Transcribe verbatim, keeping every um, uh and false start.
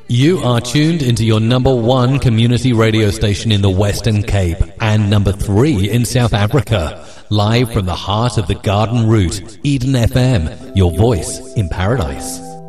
You are tuned into your number one community radio station in the Western Cape and number three in South Africa. Live from the heart of the Garden Route, Eden F M, your voice in paradise.